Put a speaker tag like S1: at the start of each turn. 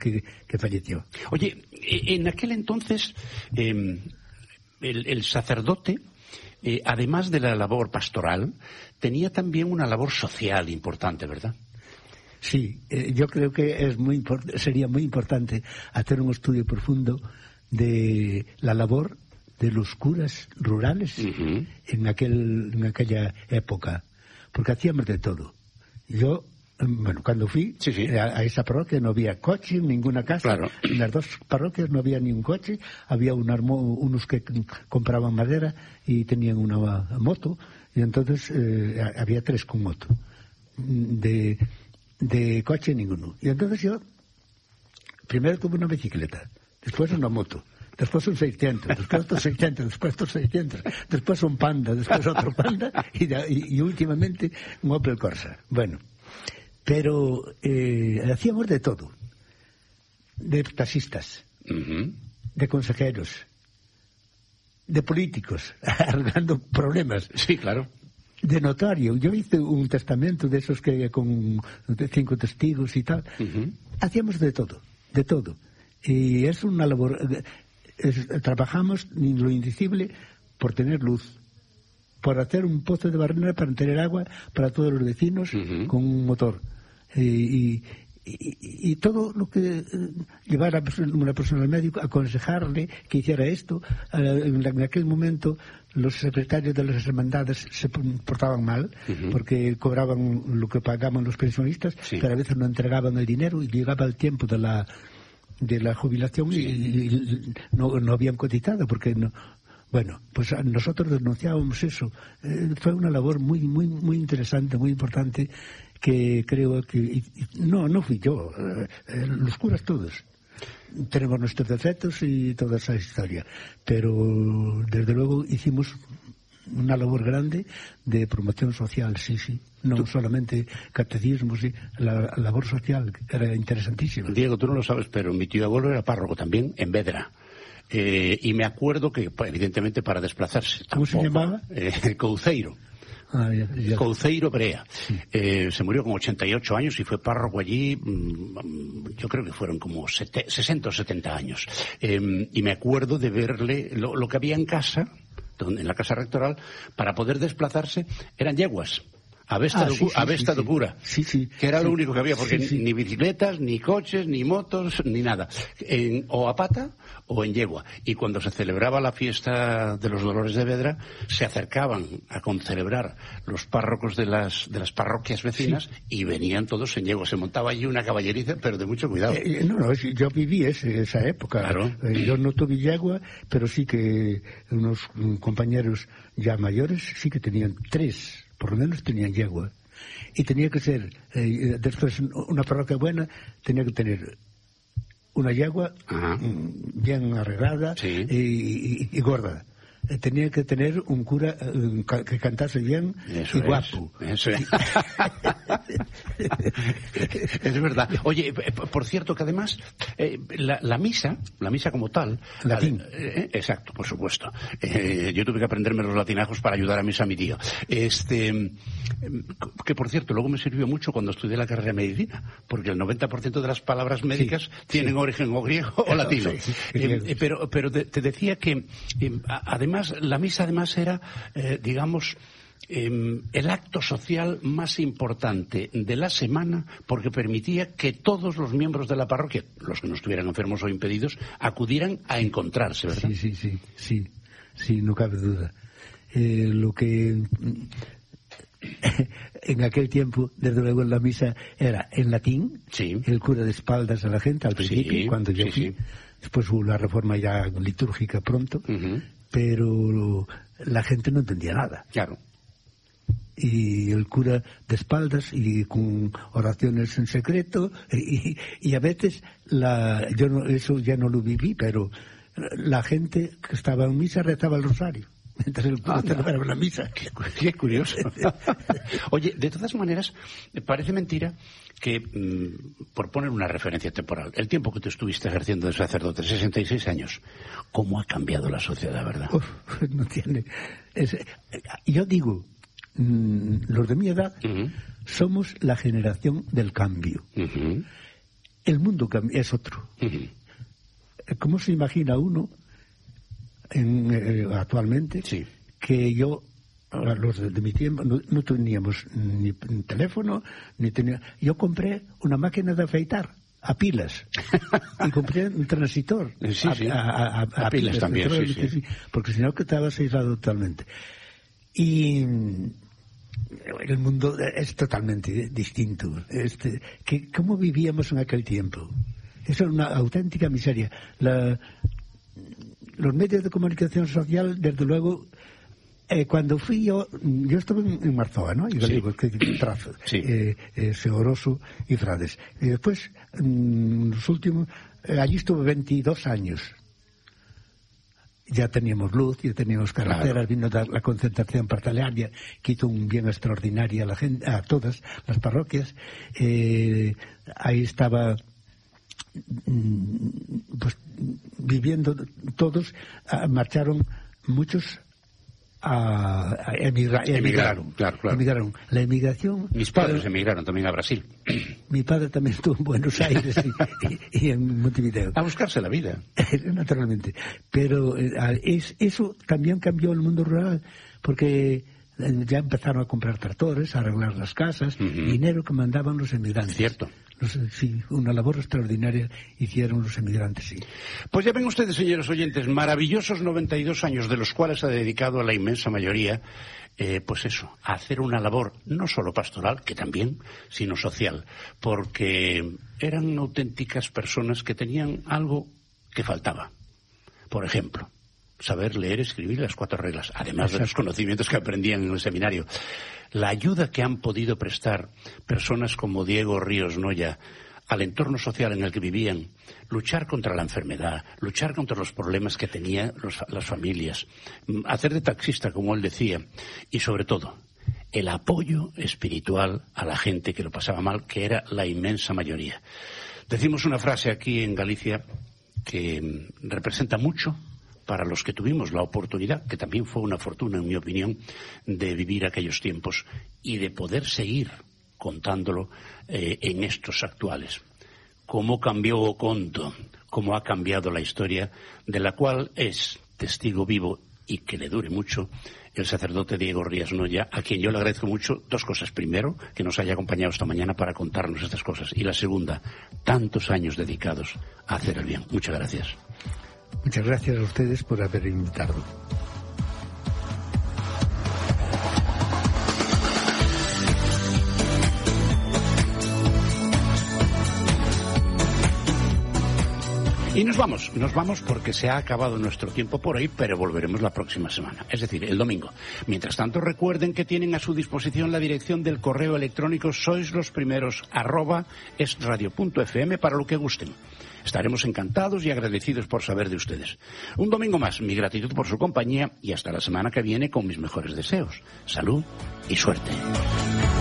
S1: que falleció.
S2: Oye, en aquel entonces el sacerdote, además de la labor pastoral, tenía también una labor social importante, ¿verdad?
S1: Sí, yo creo que sería muy importante hacer un estudio profundo de la labor de los curas rurales en aquella época, porque hacíamos de todo. Yo, cuando fui a esa parroquia no había coche, ninguna casa.
S2: Claro.
S1: En las dos parroquias no había ni un coche, había unos que compraban madera y tenían una moto, y entonces había 3 con moto. De coche ninguno. Y entonces yo primero tuve una bicicleta, después una moto, después un 600, después otro 600, después otro 600, después un Panda, después otro Panda y últimamente un Opel Corsa. Bueno, pero hacíamos de todo, de taxistas, de consejeros, de políticos, arreglando problemas.
S2: Sí, claro.
S1: De notario. Yo hice un testamento de esos que con 5 testigos y tal. Hacíamos de todo. Y es una labor. Trabajamos lo indecible por tener luz, por hacer un pozo de barrena para tener agua para todos los vecinos con un motor. Y todo lo que llevar a una persona al médico, aconsejarle que hiciera esto. En aquel momento los secretarios de las hermandades se portaban mal porque cobraban lo que pagaban los pensionistas, pero a veces no entregaban el dinero y llegaba el tiempo de la jubilación y no habían cotizado porque no. Bueno, pues nosotros denunciábamos eso. Fue una labor muy muy muy interesante, muy importante, que creo que no fui yo, los curas todos tenemos nuestros defectos y toda esa historia, pero desde luego hicimos una labor grande de promoción social, no solamente catecismo, la labor social era interesantísima.
S2: Diego, tú no lo sabes, pero mi tío abuelo era párroco también en Vedra. Y me acuerdo que, evidentemente, para desplazarse...
S1: ¿Cómo se llamaba?
S2: Couceiro.
S1: Ya.
S2: Couceiro Brea. Se murió con 88 años y fue párroco allí, yo creo que fueron como 60 o 70 años. Y me acuerdo de verle lo que había en casa, en la casa rectoral, para poder desplazarse, eran yeguas. A Vesta do Cura, que era lo único que había, porque ni bicicletas, ni coches, ni motos, ni nada. O a pata o en yegua. Y cuando se celebraba la fiesta de los Dolores de Vedra, se acercaban a concelebrar los párrocos de las parroquias vecinas y venían todos en yegua. Se montaba allí una caballeriza, pero de mucho cuidado.
S1: Yo viví esa época.
S2: Claro.
S1: Yo no tuve yegua, pero sí que unos compañeros ya mayores sí que tenían 3. Por lo menos tenían yegua. Y tenía que ser, después, una parroquia buena, tenía que tener una yegua bien arreglada y gorda. Tenía que tener un cura que cantase bien y guapo.
S2: Eso es. Es verdad. Oye, por cierto que además la misa como tal...
S1: Latín.
S2: Exacto, por supuesto. Yo tuve que aprenderme los latinajos para ayudar a mi tío. Que por cierto, luego me sirvió mucho cuando estudié la carrera de medicina, porque el 90% de las palabras médicas tienen origen o griego o latino. Pero te decía que además la misa era, digamos, el acto social más importante de la semana, porque permitía que todos los miembros de la parroquia, los que no estuvieran enfermos o impedidos, acudieran a encontrarse, ¿verdad?
S1: Sí, no cabe duda. Lo que en aquel tiempo, desde luego, en la misa era en latín, el cura de espaldas a la gente al principio, cuando yo fui. Después hubo la reforma ya litúrgica pronto, pero la gente no entendía nada.
S2: Claro.
S1: Y el cura de espaldas y con oraciones en secreto y a veces eso ya no lo viví, pero la gente que estaba en misa rezaba el rosario mientras el cura celebraba la misa.
S2: Qué curioso. Oye, de todas maneras, parece mentira que, por poner una referencia temporal, el tiempo que tú estuviste ejerciendo de sacerdote, 66 años, ¿cómo ha cambiado la sociedad, verdad?
S1: No tiene... Yo digo, los de mi edad somos la generación del cambio. el mundo es otro. ¿Cómo se imagina uno actualmente que yo, los de mi tiempo, no teníamos ni teléfono, yo compré una máquina de afeitar a pilas y compré un transistor a pilas también, porque si no que estabas aislado totalmente. Y el mundo es totalmente distinto. ¿Cómo vivíamos en aquel tiempo? Eso era una auténtica miseria. Los medios de comunicación social, desde luego, cuando fui yo estuve en Marzoa, ¿no? Y Galigo, Seoroso y Frades. Y después, los últimos, allí estuve 22 años. Ya teníamos luz, ya teníamos carreteras, vino la concentración parcelaria, que hizo un bien extraordinario a todas las parroquias. Ahí estaba pues viviendo todos, marcharon muchos emigraron. Claro. Emigraron. La emigración...
S2: Mis padres emigraron también a Brasil.
S1: Mi padre también estuvo en Buenos Aires y en Montevideo.
S2: A buscarse la vida.
S1: Naturalmente. Pero eso también cambió el mundo rural, porque ya empezaron a comprar tractores, a arreglar las casas, dinero que mandaban los emigrantes.
S2: Cierto.
S1: Sí, una labor extraordinaria hicieron los emigrantes, sí.
S2: Pues ya ven ustedes, señores oyentes, maravillosos 92 años, de los cuales ha dedicado a la inmensa mayoría, pues eso, a hacer una labor no solo pastoral, que también, sino social, porque eran auténticas personas que tenían algo que faltaba. Por ejemplo, saber leer, escribir las 4 reglas, además de los conocimientos que aprendían en el seminario. La ayuda que han podido prestar personas como Diego Ríos Noya al entorno social en el que vivían, luchar contra la enfermedad, luchar contra los problemas que tenían las familias, hacer de taxista, como él decía, y sobre todo, el apoyo espiritual a la gente que lo pasaba mal, que era la inmensa mayoría. Decimos una frase aquí en Galicia que representa mucho para los que tuvimos la oportunidad, que también fue una fortuna, en mi opinión, de vivir aquellos tiempos y de poder seguir contándolo en estos actuales. Cómo cambió Oconto, cómo ha cambiado la historia, de la cual es testigo vivo y que le dure mucho el sacerdote Diego Ríos Noya, a quien yo le agradezco mucho 2 cosas. Primero, que nos haya acompañado esta mañana para contarnos estas cosas. Y la segunda, tantos años dedicados a hacer el bien. Muchas gracias.
S1: Muchas gracias a ustedes por haber invitado.
S2: Y nos vamos porque se ha acabado nuestro tiempo por hoy, pero volveremos la próxima semana, es decir, el domingo. Mientras tanto, recuerden que tienen a su disposición la dirección del correo electrónico soislosprimeros@esradio.fm para lo que gusten. Estaremos encantados y agradecidos por saber de ustedes. Un domingo más, mi gratitud por su compañía y hasta la semana que viene con mis mejores deseos. Salud y suerte.